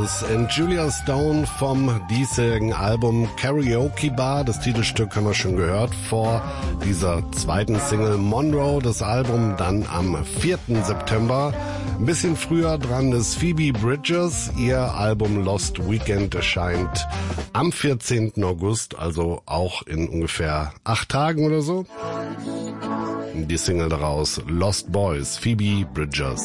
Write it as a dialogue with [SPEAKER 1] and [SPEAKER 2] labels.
[SPEAKER 1] Bridges und Julia Stone vom diesjährigen Album Karaoke Bar. Das Titelstück haben wir schon gehört vor dieser zweiten Single Monroe. Das Album dann am 4. September. Ein bisschen früher dran ist Phoebe Bridgers. Ihr Album Lost Weekend erscheint am 14. August, also auch in ungefähr 8 Tagen oder so. Die Single daraus Lost Boys, Phoebe Bridgers.